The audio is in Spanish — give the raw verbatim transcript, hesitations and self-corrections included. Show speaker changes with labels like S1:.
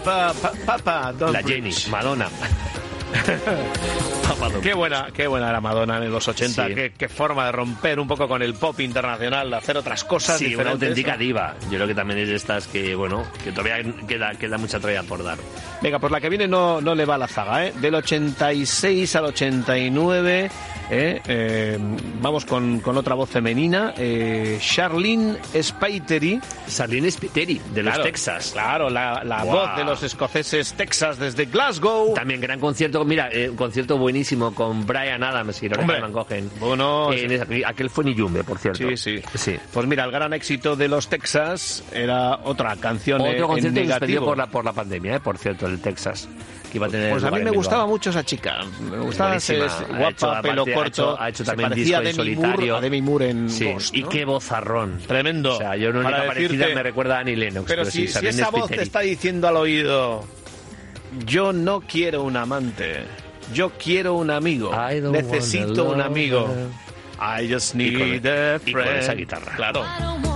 S1: Papa, pa, Papa, don't
S2: La
S1: preach.
S2: Jenny, Madonna.
S1: Qué buena, qué buena era Madonna en los ochenta,
S2: Sí.
S1: qué, qué forma de romper un poco con el pop internacional, de hacer otras cosas
S2: Sí, una
S1: diferentes.
S2: auténtica
S1: ¿no?
S2: diva. Yo creo que también es de estas que, bueno, que todavía queda, queda mucha tralla por dar.
S1: Venga, pues la que viene no, no le va a la zaga, ¿eh? Del ochenta y seis al ochenta y nueve, ¿eh? Eh, vamos con, con otra voz femenina, eh, Charlene Spiteri.
S2: Charlene Spiteri, de los
S1: Claro,
S2: Texas.
S1: Claro, la, la
S2: Wow.
S1: voz de los escoceses Texas desde Glasgow.
S2: También gran concierto, mira, eh, un concierto buenísimo con Bryan Adams y Loretta
S1: Hombre,
S2: Van Gogh.
S1: bueno,
S2: En esa- aquel fue Niyume, por cierto.
S1: Sí, sí,
S2: sí.
S1: Pues mira, el gran éxito de los Texas era otra canción en-
S2: Otro
S1: en
S2: concierto suspendido
S1: negativo.
S2: por la, por la pandemia, eh, por cierto, el Texas. Que iba a tener
S1: Pues a
S2: lugar
S1: mí
S2: en
S1: me
S2: Bilbao.
S1: gustaba mucho esa chica. Me gustaba,
S2: Buenísima.
S1: es
S2: Ha
S1: guapa,
S2: hecho,
S1: pelo
S2: aparte, ha
S1: corto.
S2: hecho- ha hecho
S1: se
S2: también
S1: parecía a
S2: disco en
S1: Demi
S2: solitario.
S1: Moore, a Demi Moore en
S2: Sí,
S1: Ghost,
S2: y
S1: ¿no?
S2: qué vozarrón.
S1: Tremendo.
S2: O sea, yo no
S1: Para
S2: única parecida
S1: decirte-
S2: me recuerda a Annie Lennox.
S1: Pero, si,
S2: sí,
S1: si
S2: Charlene
S1: esa voz te
S2: Spiteri.
S1: está diciendo al oído, yo no quiero un amante, yo quiero un amigo,
S2: I don't
S1: necesito
S2: wanna
S1: un
S2: love
S1: amigo.
S2: her.
S1: I just
S2: Y con-
S1: need a
S2: y con
S1: friend.
S2: esa guitarra.
S1: Claro.